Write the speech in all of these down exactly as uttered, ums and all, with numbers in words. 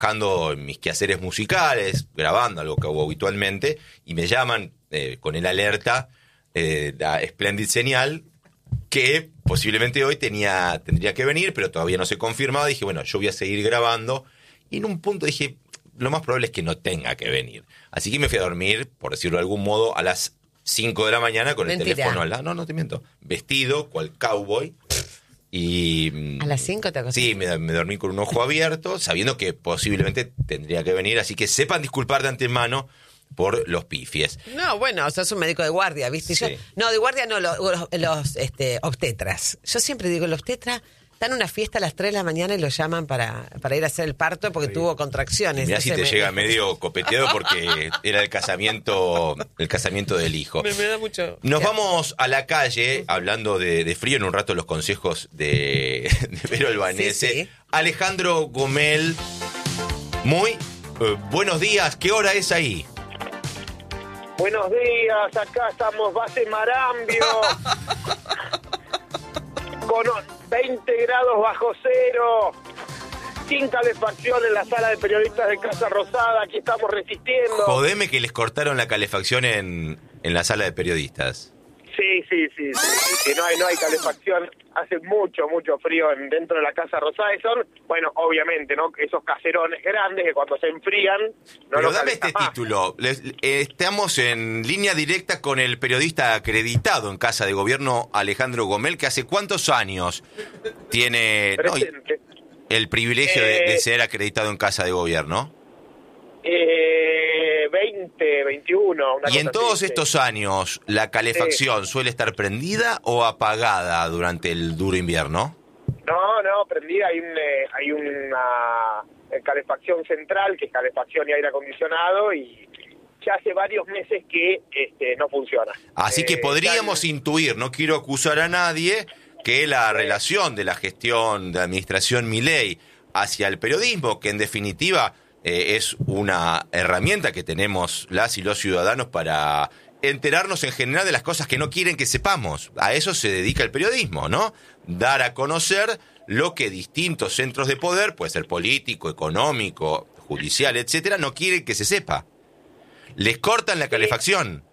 trabajando en mis quehaceres musicales, grabando algo que hago habitualmente, y me llaman eh, con el alerta, eh, la Splendid Señal, que posiblemente hoy tenía tendría que venir, pero todavía no se confirmaba. Dije, bueno, yo voy a seguir grabando, y en un punto dije, lo más probable es que no tenga que venir. Así que me fui a dormir, por decirlo de algún modo, a las cinco de la mañana con Mentira. el teléfono al lado. No, no te miento. Vestido, cual cowboy. Y ¿A las cinco te acostaste? sí, me, me dormí con un ojo abierto, sabiendo que posiblemente tendría que venir. Así que sepan disculpar de antemano por los pifies. No, bueno, sos un médico de guardia, ¿viste? Sí. Yo, no, de guardia no, los, los, los este, obstetras. Yo siempre digo, el obstetra está en una fiesta a las tres de la mañana y lo llaman para, para ir a hacer el parto porque sí. tuvo contracciones. Mirá si te me... llega medio copeteado porque era el casamiento el casamiento del hijo. Me, me da mucho... Nos vamos a la calle, hablando de, de frío, en un rato los consejos de, de Vero Albanese. Sí, sí. Alejandro Gomel, muy eh, buenos días. ¿Qué hora es ahí? Buenos días, acá estamos, base Marambio, con veinte grados bajo cero, sin calefacción en la sala de periodistas de Casa Rosada, aquí estamos resistiendo. Jodeme que les cortaron la calefacción en, en la sala de periodistas. Sí, sí, sí, sí, sí, que no hay, no hay calefacción, hace mucho, mucho frío en, dentro de la Casa Rosada, y son, bueno, obviamente, ¿no? Esos caserones grandes que cuando se enfrían... No Pero dame este más. título, Les, eh, estamos en línea directa con el periodista acreditado en Casa de Gobierno, Alejandro Gomel, que hace cuántos años tiene no, el privilegio eh, de, de ser acreditado en Casa de Gobierno. Eh... veinte, veintiuno. Una y en todos así, estos sí. años, ¿la calefacción sí. suele estar prendida o apagada durante el duro invierno? No, no, prendida. Hay, un, eh, hay una calefacción central, que es calefacción y aire acondicionado, y ya hace varios meses que este, no funciona. Así eh, que podríamos ya... intuir, no quiero acusar a nadie, que la sí. relación de la gestión de la administración Milei hacia el periodismo, que en definitiva... Eh, es una herramienta que tenemos las y los ciudadanos para enterarnos en general de las cosas que no quieren que sepamos. A eso se dedica el periodismo, ¿no? Dar a conocer lo que distintos centros de poder, puede ser político, económico, judicial, etcétera, no quieren que se sepa. Les cortan la calefacción.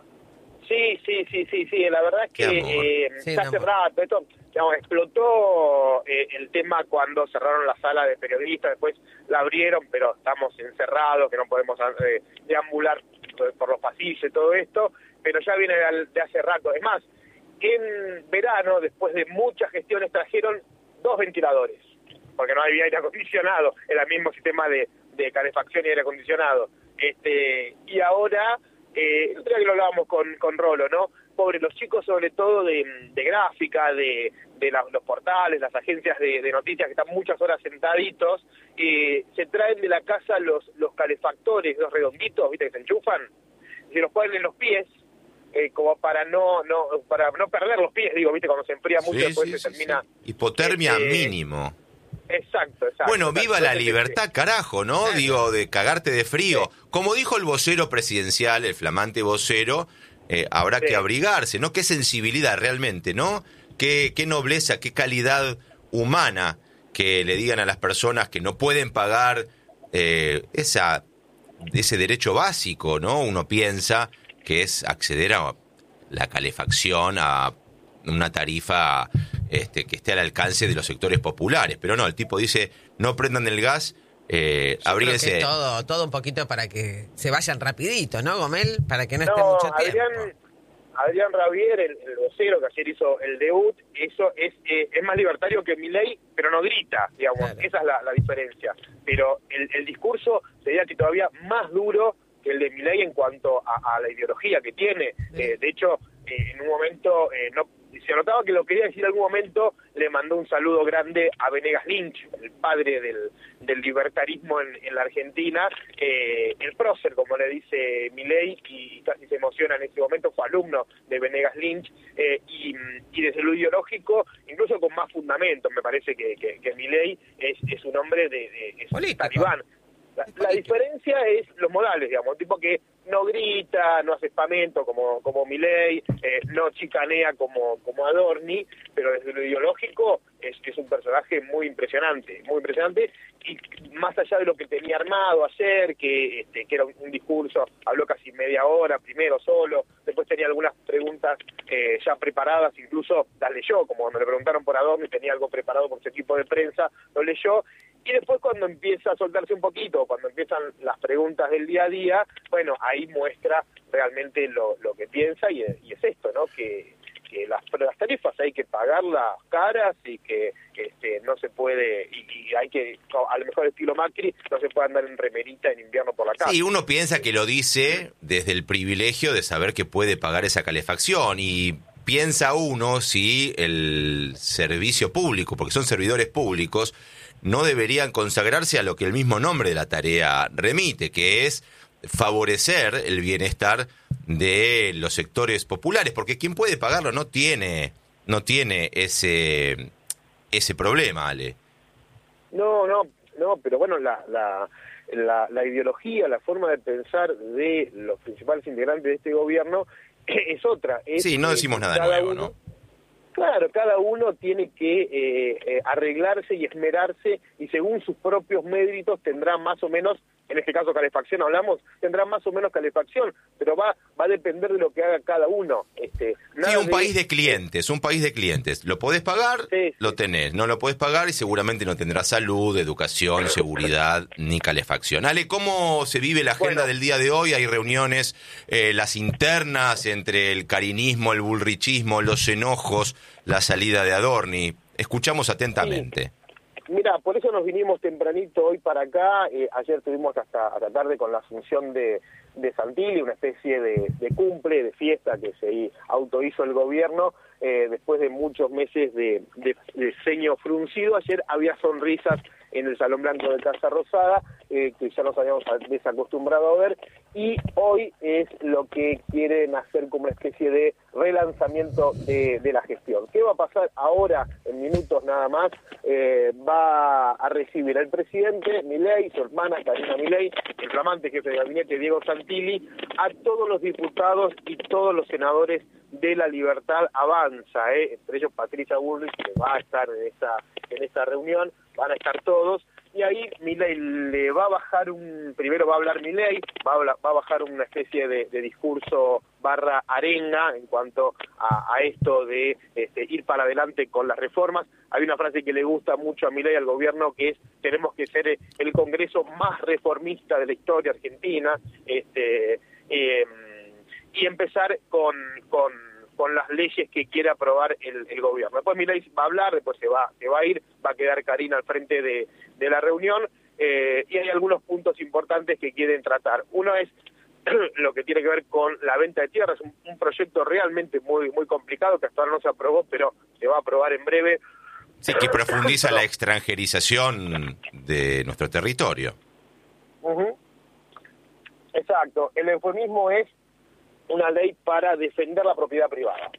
Sí, sí, sí, sí, sí. La verdad es que eh, sí, hace rato esto, digamos, explotó eh, el tema cuando cerraron la sala de periodistas, después la abrieron, pero estamos encerrados, que no podemos eh, deambular por los pasillos y todo esto, pero ya viene de, de hace rato. Es más, en verano, después de muchas gestiones, trajeron dos ventiladores, porque no había aire acondicionado, era el mismo sistema de, de calefacción y aire acondicionado. Este, y ahora... Eh, el otro día que lo hablábamos con, con Rolo, ¿no? Pobre, los chicos sobre todo de, de gráfica, de, de la, los portales, las agencias de, de noticias que están muchas horas sentaditos, eh, se traen de la casa los, los calefactores, los redonditos, ¿viste? Que se enchufan, y se los ponen en los pies, eh, como para no no para no perder los pies, digo, ¿viste? Cuando se enfría mucho, sí, después sí, se sí, termina... Sí. Hipotermia este, mínimo. Exacto, exacto. Bueno, exacto. viva la libertad, carajo, ¿no? Claro. Digo, de cagarte de frío. Sí. Como dijo el vocero presidencial, el flamante vocero, eh, habrá sí. que abrigarse, ¿no? Qué sensibilidad realmente, ¿no? Qué, qué nobleza, qué calidad humana que le digan a las personas que no pueden pagar eh, esa, ese derecho básico, ¿no? Uno piensa que es acceder a la calefacción, a una tarifa... Este, que esté al alcance de los sectores populares, pero no, el tipo dice, no prendan el gas, eh, abríguense. Todo, todo un poquito para que se vayan rapidito, ¿no, Gomel? Para que no, no estén mucho Adrián, tiempo. Adrián Rabier, el, el vocero que ayer hizo el debut, eso es eh, es más libertario que Milei, pero no grita, digamos, claro. Esa es la, la diferencia. Pero el, el discurso sería que todavía más duro que el de Milei en cuanto a, a la ideología que tiene. Eh, de hecho, eh, en un momento eh, no se notaba que lo quería decir en algún momento, le mandó un saludo grande a Venegas Lynch, el padre del, del libertarismo en, en la Argentina, eh, el prócer, como le dice Milei, y casi se emociona en ese momento, fue alumno de Venegas Lynch, eh, y, y desde lo ideológico, incluso con más fundamento, me parece que, que, que Milei es, es un hombre de, de es un talibán. La, la diferencia es los modales, digamos, un tipo que no grita, no hace espamento como como Milei, eh, no chicanea como como Adorni, pero desde lo ideológico es, es un personaje muy impresionante, muy impresionante, y más allá de lo que tenía armado ayer, que este, que era un, un discurso, habló casi media hora, primero solo, después tenía algunas preguntas eh, ya preparadas, incluso las leyó, como cuando le preguntaron por Adorni, tenía algo preparado por su equipo de prensa, lo leyó, y después cuando empieza a soltarse un poquito, cuando empiezan las preguntas del día a día, bueno, ahí muestra realmente lo, lo que piensa, y, y es esto, ¿no?, que, que las, las tarifas hay que pagarlas caras y que este, no se puede, y, y hay que, a lo mejor estilo Macri, no se puede andar en remerita en invierno por la calle. Sí, uno piensa que lo dice desde el privilegio de saber que puede pagar esa calefacción, y piensa uno si el servicio público, porque son servidores públicos, no deberían consagrarse a lo que el mismo nombre de la tarea remite, que es favorecer el bienestar de los sectores populares, porque quien puede pagarlo no tiene no tiene ese ese problema, Ale. No, no, no, pero bueno, la, la, la, la ideología, la forma de pensar de los principales integrantes de este gobierno es otra. Es, sí, no decimos eh, nada nuevo, uno, ¿no? Claro, cada uno tiene que eh, eh, arreglarse y esmerarse, y según sus propios méritos tendrá más o menos, en este caso calefacción hablamos, tendrá más o menos calefacción, pero va va a depender de lo que haga cada uno. Este, sí, un de, país de clientes, un país de clientes. Lo podés pagar, sí, lo sí. tenés. No lo podés pagar y seguramente no tendrás salud, educación, seguridad ni calefacción. Ale, ¿cómo se vive la agenda Bueno. del día de hoy? Hay reuniones, eh, las internas entre el carinismo, el bullrichismo, los enojos, la salida de Adorni. Escuchamos atentamente. Sí. Mira, por eso nos vinimos tempranito hoy para acá. Eh, ayer estuvimos hasta, hasta tarde con la asunción de, de Santilli, una especie de, de cumple, de fiesta que se autohizo el gobierno eh, después de muchos meses de, de, de ceño fruncido. Ayer había sonrisas en el Salón Blanco de Casa Rosada, eh, que ya nos habíamos desacostumbrado a ver, y hoy es lo que quieren hacer como una especie de relanzamiento de, de la gestión. ¿Qué va a pasar ahora, en minutos nada más? Eh, va a recibir al presidente Milei, su hermana Karina Milei, el flamante jefe de gabinete Diego Santilli, a todos los diputados y todos los senadores de La Libertad Avanza, eh, entre ellos Patricia Bullrich, que va a estar en esta, en esta reunión, van a estar todos, y ahí Milei le va a bajar un, primero va a hablar Milei, va a, va a bajar una especie de, de discurso barra arenga en cuanto a, a esto de este, ir para adelante con las reformas. Hay una frase que le gusta mucho a Milei, al gobierno, que es: tenemos que ser el Congreso más reformista de la historia argentina, este eh, y empezar con, con, con las leyes que quiere aprobar el, el gobierno. Después Milei va a hablar, después se va, se va a ir, va a quedar Karina al frente de, de la reunión, eh, y hay algunos puntos importantes que quieren tratar. Uno es lo que tiene que ver con la venta de tierras, un, un proyecto realmente muy, muy complicado que hasta ahora no se aprobó, pero se va a aprobar en breve. Sí, que profundiza la extranjerización de nuestro territorio. Uh-huh. Exacto. El eufemismo es una ley para defender la propiedad privada.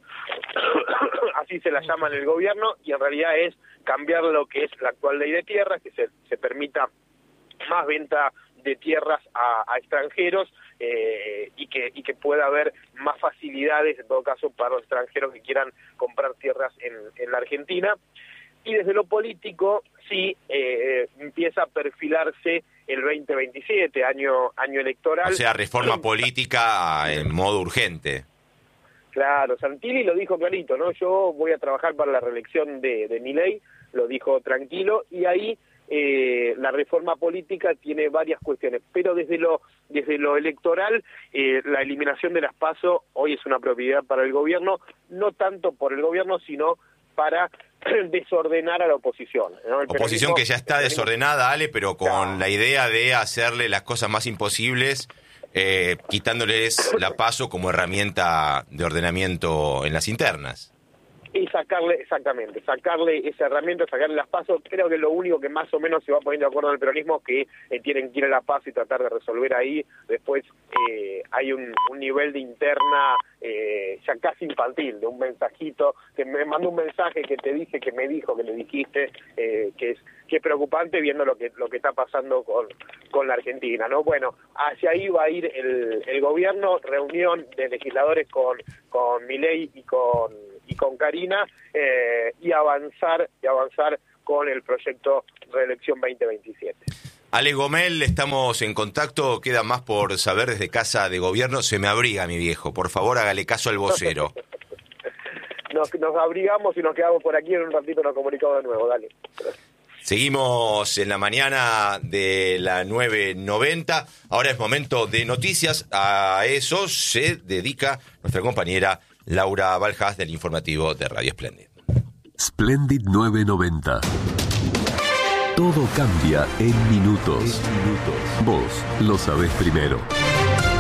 Así se la llama en el gobierno, y en realidad es cambiar lo que es la actual ley de tierras, que se, se permita más venta de tierras a, a extranjeros, eh, y que y que pueda haber más facilidades, en todo caso, para los extranjeros que quieran comprar tierras en, en la Argentina. Y desde lo político, sí, eh, empieza a perfilarse el veinte veintisiete, año año electoral. O sea, reforma política en modo urgente. Claro, Santilli lo dijo clarito, ¿no? Yo voy a trabajar para la reelección de, de Milei, lo dijo tranquilo, y ahí eh, la reforma política tiene varias cuestiones, pero desde lo desde lo electoral, eh, la eliminación de las PASO hoy es una prioridad para el gobierno, no tanto por el gobierno, sino para desordenar a la oposición, ¿no? El oposición que ya está desordenada, Ale, pero con claro. la idea de hacerle las cosas más imposibles, eh, quitándoles la PASO como herramienta de ordenamiento en las internas. Y sacarle, exactamente, sacarle esa herramienta, sacarle las pasos, creo que lo único que más o menos se va poniendo de acuerdo en el peronismo que eh, tienen que ir a la paz y tratar de resolver ahí. Después eh, hay un, un nivel de interna eh, ya casi infantil, de un mensajito, que me mandó un mensaje que te dije, que me dijo, que le dijiste, eh, que es que es preocupante viendo lo que lo que está pasando con, con la Argentina, ¿no? Bueno, hacia ahí va a ir el, el gobierno, reunión de legisladores con, con Milei y con y con Karina, eh, y avanzar y avanzar con el proyecto Reelección veinte veintisiete. Ale Gomel, estamos en contacto, queda más por saber desde Casa de Gobierno. Se me abriga, mi viejo, por favor hágale caso al vocero. nos, nos abrigamos y nos quedamos por aquí, en un ratito nos comunicamos de nuevo, dale. Seguimos en la mañana de la nueve noventa. Ahora es momento de noticias. A eso se dedica nuestra compañera Laura Baljás del informativo de Radio Splendid. Splendid nueve noventa. Todo cambia en minutos. En minutos. Vos lo sabés primero.